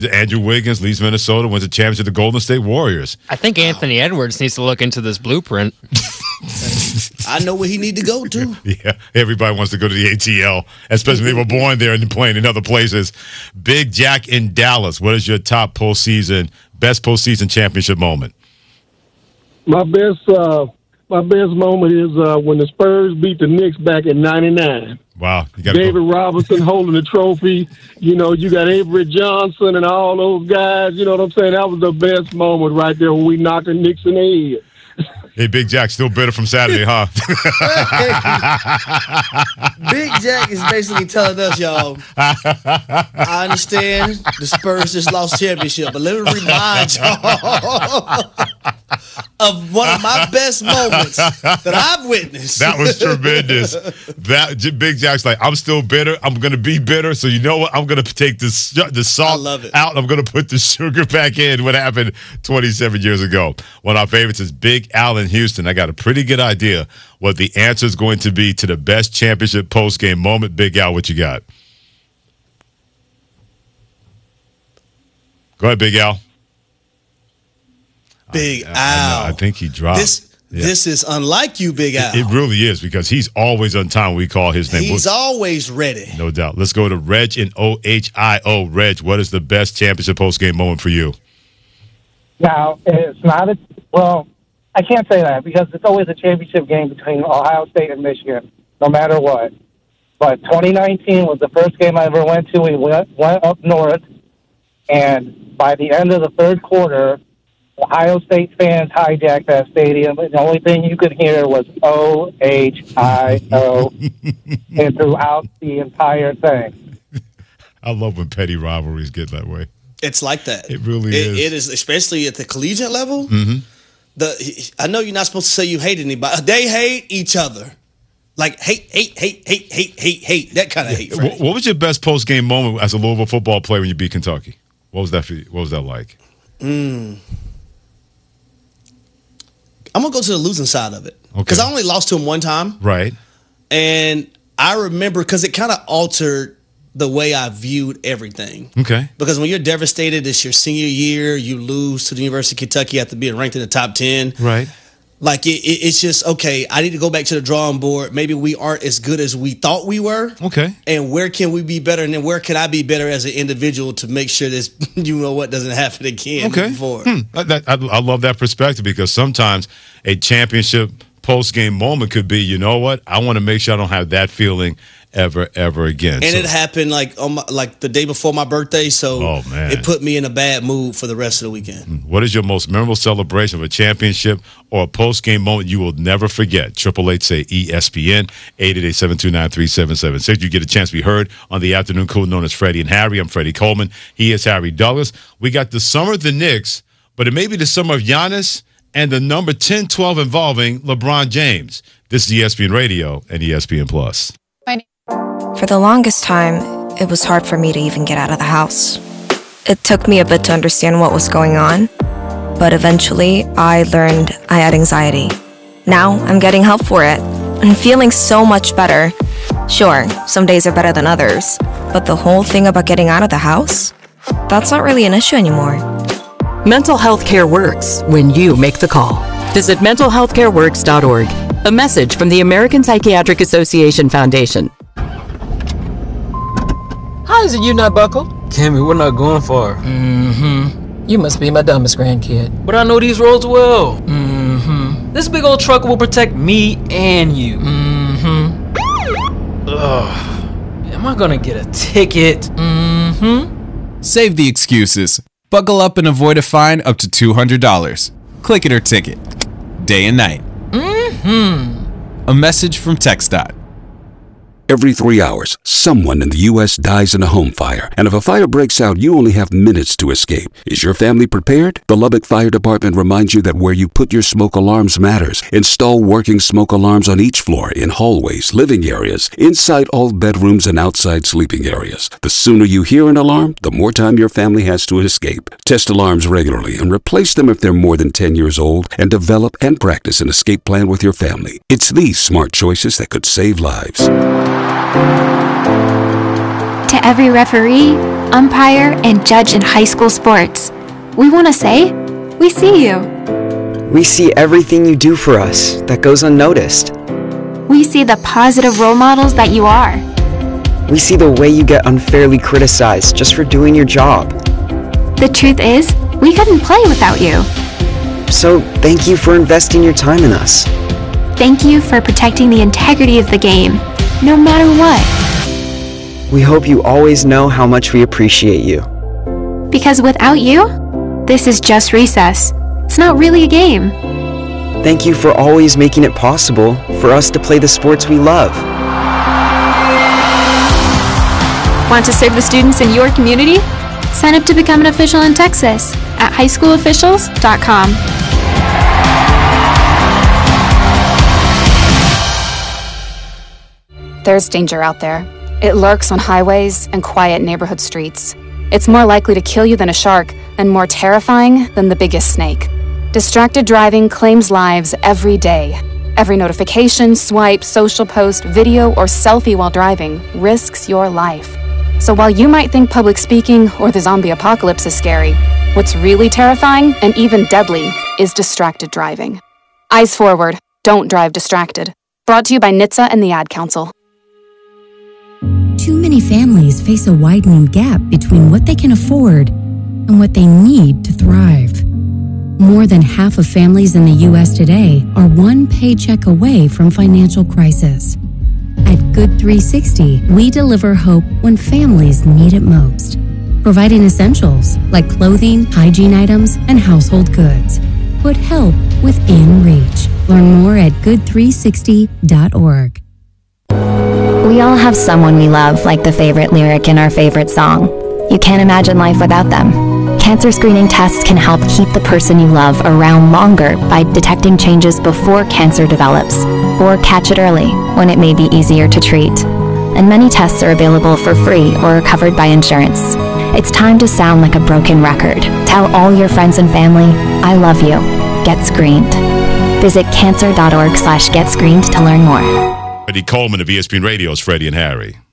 Andrew Wiggins leads Minnesota, wins a championship to the Golden State Warriors. I think Anthony Edwards needs to look into this blueprint. I know where he need to go to. Yeah, everybody wants to go to the ATL, especially if they were born there and playing in other places. Big Jack in Dallas, what is your best postseason championship moment? My best moment is when the Spurs beat the Knicks back in '99. Wow. David Robinson holding the trophy. You know, you got Avery Johnson and all those guys. You know what I'm saying? That was the best moment right there when we knocked the Knicks in the head. Hey, Big Jack, still bitter from Saturday, huh? Big Jack is basically telling us, y'all, I understand the Spurs just lost championship, but let me remind y'all of one of my best moments that I've witnessed. That was tremendous. Big Jack's like, I'm still bitter. I'm going to be bitter. So you know what? I'm going to take the salt out. I'm going to put the sugar back in. What happened 27 years ago. One of our favorites is Big Al in Houston. I got a pretty good idea what the answer is going to be to the best championship postgame moment. Big Al, what you got? Go ahead, Big Al. Big Al. I think he dropped. This is unlike you, Big Al. It really is, because he's always on time when we call his name. He's always ready. No doubt. Let's go to Reg in Ohio. Reg, what is the best championship postgame moment for you? Now, it's not I can't say that because it's always a championship game between Ohio State and Michigan, no matter what. But 2019 was the first game I ever went to. We went up north, and by the end of the third quarter, Ohio State fans hijacked that stadium, and the only thing you could hear was O-H-I-O and throughout the entire thing. I love when petty rivalries get that way. It's like that. It really is. It is, especially at the collegiate level. Mm-hmm. I know you're not supposed to say you hate anybody. They hate each other. Like hate, that kind of hate. Frank. What was your best post-game moment as a Louisville football player when you beat Kentucky? What was that for you? What was that like? I'm going to go to the losing side of it. Because I only lost to him one time. Right. And I remember, because it kind of altered the way I viewed everything. Okay. Because when you're devastated, it's your senior year, you lose to the University of Kentucky after being ranked in the top 10. Right. Like, it's just, okay, I need to go back to the drawing board. Maybe we aren't as good as we thought we were. Okay. And where can we be better? And then where can I be better as an individual to make sure this, doesn't happen again. Okay. I love that perspective, because sometimes a championship post-game moment could be, you know what, I want to make sure I don't have that feeling ever again. And it happened like the day before my birthday, so it put me in a bad mood for the rest of the weekend. What is your most memorable celebration of a championship or a post-game moment you will never forget? 888-SAY-ESPN, 888-729-3776. You get a chance to be heard on the afternoon crew known as Freddie and Harry. I'm Freddie Coleman. He is Harry Douglas. We got the summer of the Knicks, but it may be the summer of Giannis and the number 10-12 involving LeBron James. This is ESPN Radio and ESPN Plus. For the longest time, it was hard for me to even get out of the house. It took me a bit to understand what was going on, but eventually I learned I had anxiety. Now I'm getting help for it and feeling so much better. Sure, some days are better than others, but the whole thing about getting out of the house, that's not really an issue anymore. Mental health care works when you make the call. Visit mentalhealthcareworks.org. A message from the American Psychiatric Association Foundation. How is it you not buckle? Cammy, we're not going far. Mm-hmm. You must be my dumbest grandkid. But I know these roads well. Mm-hmm. This big old truck will protect me and you. Mm-hmm. Ugh. Am I gonna get a ticket? Mm-hmm. Save the excuses. Buckle up and avoid a fine up to $200. Click it or ticket. Day and night. Mm-hmm. A message from TxDOT. Every 3 hours, someone in the U.S. dies in a home fire. And if a fire breaks out, you only have minutes to escape. Is your family prepared? The Lubbock Fire Department reminds you that where you put your smoke alarms matters. Install working smoke alarms on each floor, in hallways, living areas, inside all bedrooms, and outside sleeping areas. The sooner you hear an alarm, the more time your family has to escape. Test alarms regularly and replace them if they're more than 10 years old, and develop and practice an escape plan with your family. It's these smart choices that could save lives. To every referee, umpire, and judge in high school sports. We want to say, we see you. We see everything you do for us that goes unnoticed. We see the positive role models that you are. We see the way you get unfairly criticized just for doing your job. The truth is, we couldn't play without you. So thank you for investing your time in us. Thank you for protecting the integrity of the game, no matter what. We hope you always know how much we appreciate you. Because without you, this is just recess. It's not really a game. Thank you for always making it possible for us to play the sports we love. Want to serve the students in your community? Sign up to become an official in Texas at highschoolofficials.com. There's danger out there. It lurks on highways and quiet neighborhood streets. It's more likely to kill you than a shark and more terrifying than the biggest snake. Distracted driving claims lives every day. Every notification, swipe, social post, video, or selfie while driving risks your life. So while you might think public speaking or the zombie apocalypse is scary, what's really terrifying and even deadly is distracted driving. Eyes forward, don't drive distracted. Brought to you by NHTSA and the Ad Council. Too many families face a widening gap between what they can afford and what they need to thrive. More than half of families in the U.S. today are one paycheck away from financial crisis. At Good 360, we deliver hope when families need it most, providing essentials like clothing, hygiene items, and household goods. Put help within reach. Learn more at good360.org. We all have someone we love, like the favorite lyric in our favorite song. You can't imagine life without them. Cancer screening tests can help keep the person you love around longer by detecting changes before cancer develops, or catch it early when it may be easier to treat. And many tests are available for free or are covered by insurance. It's time to sound like a broken record. Tell all your friends and family, I love you. Get screened. Visit cancer.org/getscreened to learn more. Freddie Coleman of ESPN Radio's Freddie and Harry.